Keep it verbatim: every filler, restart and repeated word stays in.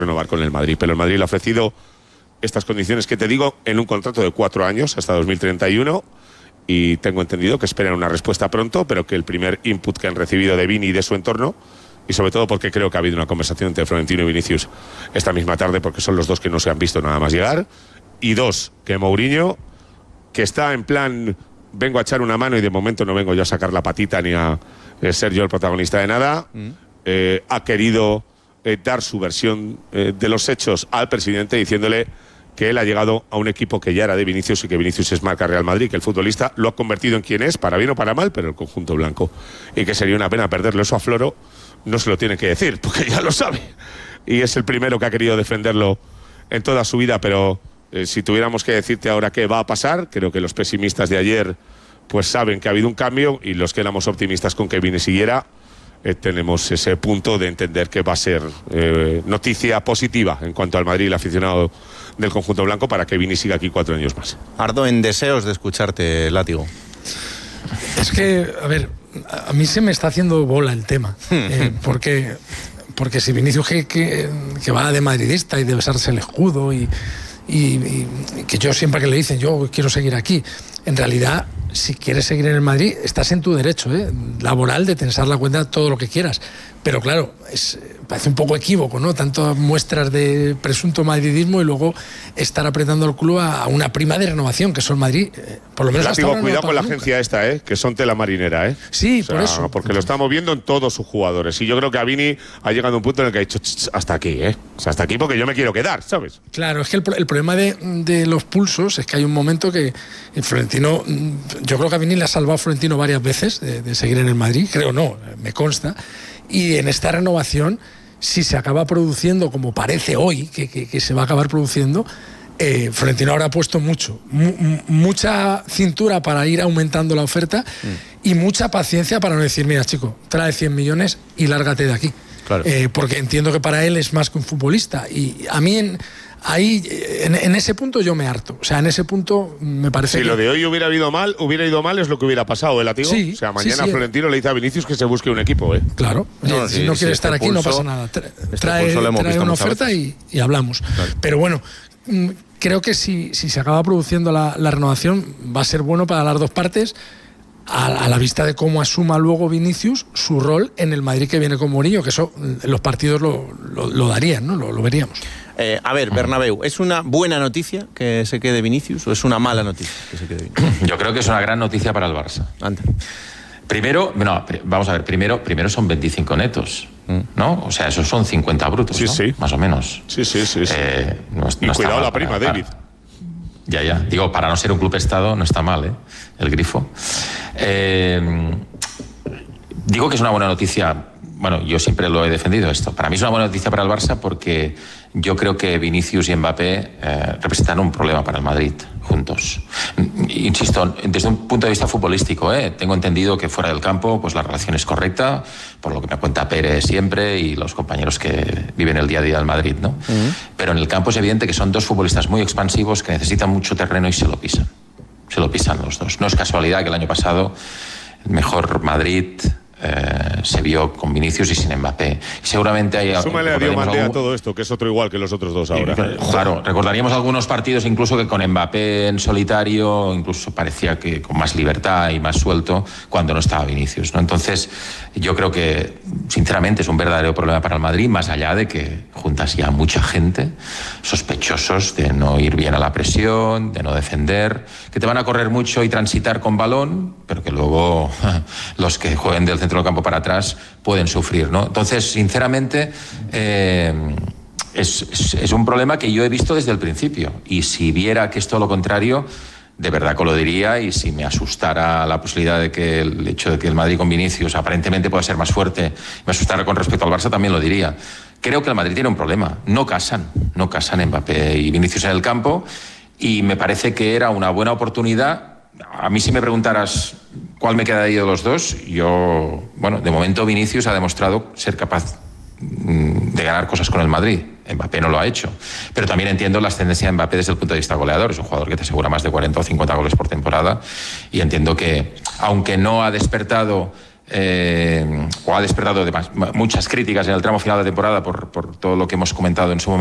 renovar con el Madrid, pero el Madrid le ha ofrecido estas condiciones que te digo en un contrato de cuatro años hasta dos mil treinta y uno, y tengo entendido que esperan una respuesta pronto, pero que el primer input que han recibido de Vini y de su entorno, y sobre todo porque creo que ha habido una conversación entre Florentino y Vinicius esta misma tarde, porque son los dos que no se han visto nada más llegar, y dos, que Mourinho, que está en plan vengo a echar una mano y de momento no vengo yo a sacar la patita ni a eh, ser yo el protagonista de nada, mm. eh, ha querido eh, dar su versión eh, de los hechos al presidente, diciéndole que él ha llegado a un equipo que ya era de Vinicius y que Vinicius es marca Real Madrid, que el futbolista lo ha convertido en quien es, para bien o para mal, pero el conjunto blanco, y que sería una pena perderlo. Eso a Floro no se lo tiene que decir, porque ya lo sabe, y es el primero que ha querido defenderlo en toda su vida. Pero eh, si tuviéramos que decirte ahora qué va a pasar, creo que los pesimistas de ayer pues saben que ha habido un cambio, y los que éramos optimistas con que Vini siguiera, eh, tenemos ese punto de entender que va a ser eh, noticia positiva en cuanto al Madrid y el aficionado del conjunto blanco, para que Vini siga aquí cuatro años más. Ardo, en deseos de escucharte, Látigo. Es que, a ver, a mí se me está haciendo bola el tema, eh, porque, porque si Vinicius que, que, que va de madridista y de besarse el escudo y, y, y que yo siempre que le dicen yo quiero seguir aquí, en realidad si quieres seguir en el Madrid estás en tu derecho ¿eh? laboral de tensar la cuenta todo lo que quieras, pero claro, es, parece un poco equívoco, ¿no? Tantas muestras de presunto madridismo y luego estar apretando el club a una prima de renovación, que son Madrid, eh, por lo menos hasta ahora. Cuidado no con la nunca. agencia esta, ¿eh? Que son tela marinera, ¿eh? Sí, o sea, por eso. Porque lo estamos viendo en todos sus jugadores, y yo creo que a Vini ha llegado a un punto en el que ha dicho hasta aquí, ¿eh? O sea, hasta aquí porque yo me quiero quedar, ¿sabes? Claro, es que el, el problema de, de los pulsos es que hay un momento que el Florentino, yo creo que a Vini le ha salvado a Florentino varias veces de, de seguir en el Madrid, creo no, me consta, y en esta renovación, si se acaba produciendo como parece hoy que, que, que se va a acabar produciendo, eh, Florentino habrá puesto mucho, mu, mucha cintura para ir aumentando la oferta mm. y mucha paciencia para no decir, mira chico, trae cien millones y lárgate de aquí. Claro. Eh, porque entiendo que para él es más que un futbolista, y a mí en, ahí en, en ese punto yo me harto, o sea, en ese punto me parece si que... lo de hoy hubiera ido mal, hubiera ido mal es lo que hubiera pasado, ¿eh, Látigo? Sí, o sea, mañana sí, sí. Florentino le dice a Vinicius que se busque un equipo, ¿eh? Claro, no, si sí, no sí, quiere este estar aquí pulso, no pasa nada, Tra este trae, trae una oferta y, y hablamos. Claro. Pero bueno, creo que si, si se acaba produciendo la, la renovación va a ser bueno para las dos partes, a, a la vista de cómo asuma luego Vinicius su rol en el Madrid que viene con Mourinho, que eso los partidos lo, lo, lo darían, ¿no? Lo, lo veríamos. Eh, a ver, Bernabéu, ¿es una buena noticia que se quede Vinicius o es una mala noticia que se quede Vinicius? Yo creo que es una gran noticia para el Barça. Anda. Primero, no, vamos a ver, primero, primero son veinticinco netos, ¿no? O sea, esos son cincuenta brutos, sí, ¿no? Sí, más o menos. Sí, sí, sí. sí. Eh, no, y no cuidado la para, prima, para, David. Ya, ya. Digo, para no ser un club estado no está mal, ¿eh? El grifo. Eh, digo que es una buena noticia. Bueno, yo siempre lo he defendido esto. Para mí es una buena noticia para el Barça porque yo creo que Vinicius y Mbappé eh, representan un problema para el Madrid juntos. Insisto, desde un punto de vista futbolístico, ¿eh? Tengo entendido que fuera del campo pues la relación es correcta, por lo que me cuenta Pérez siempre y los compañeros que viven el día a día del Madrid, ¿no? Uh-huh. Pero en el campo es evidente que son dos futbolistas muy expansivos que necesitan mucho terreno y se lo pisan. Se lo pisan los dos. No es casualidad que el año pasado el mejor Madrid... Eh, se vio con Vinicius y sin Mbappé. Y seguramente hay... Súmale a Diomande algún... a todo esto, que es otro igual que los otros dos ahora. Y, claro, recordaríamos algunos partidos incluso que con Mbappé en solitario incluso parecía que con más libertad y más suelto cuando no estaba Vinicius, ¿no? Entonces yo creo que sinceramente es un verdadero problema para el Madrid, más allá de que juntas ya mucha gente sospechosos de no ir bien a la presión, de no defender, que te van a correr mucho y transitar con balón, pero que luego los que jueguen del centro del campo para atrás pueden sufrir, ¿no? Entonces, sinceramente, eh, es, es, es un problema que yo he visto desde el principio, y si viera que es todo lo contrario, de verdad que lo diría, y si me asustara la posibilidad de que el hecho de que el Madrid con Vinicius aparentemente pueda ser más fuerte, me asustara con respecto al Barça, también lo diría. Creo que el Madrid tiene un problema, no casan, no casan Mbappé y Vinicius en el campo, y me parece que era una buena oportunidad. A mí si me preguntaras cuál me queda de los dos, yo, bueno, de momento Vinicius ha demostrado ser capaz de ganar cosas con el Madrid. Mbappé no lo ha hecho. Pero también entiendo las tendencias de Mbappé desde el punto de vista goleador. Es un jugador que te asegura más de cuarenta o cincuenta goles por temporada. Y entiendo que, aunque no ha despertado eh, o ha despertado además muchas críticas en el tramo final de temporada por, por todo lo que hemos comentado en su momento.